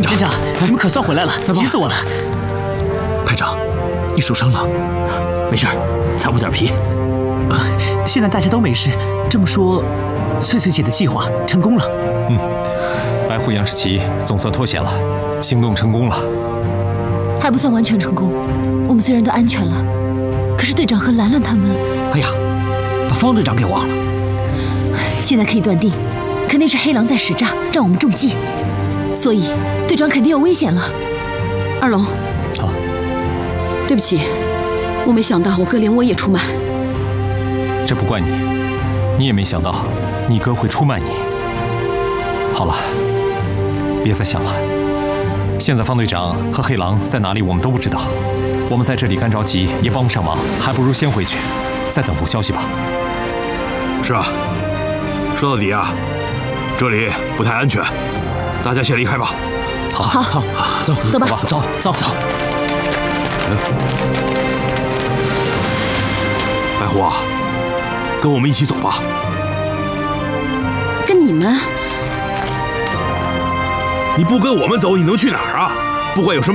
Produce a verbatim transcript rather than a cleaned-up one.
连长，你们可算回来了，急死我了！ 排长，你受伤了？ 没事，擦破点皮。啊，现在大家都没事，这么说，翠翠姐的计划成功了。 嗯，白虎杨世奇总算脱险了，行动成功了。 还不算完全成功，我们虽然都安全了，可是队长和兰兰他们…… 哎呀，把方队长给忘了。 现在可以断定，肯定是黑狼在使诈，让我们中计，所以队长肯定有危险了。 二龙， 啊， 对不起，我没想到我哥连我也出卖。 这不怪你，你也没想到你哥会出卖你。好了，别再想了。现在方队长和黑狼在哪里，我们都不知道。我们在这里干着急也帮不上忙，还不如先回去，再等候消息吧。 是啊，说到底啊，这里不太安全，大家先离开吧。 好， 好， 好，走， 走吧， 走，走，走。 白狐啊，跟我们一起走吧。 跟你们？ 你不跟我们走，你能去哪儿啊？不管有什么。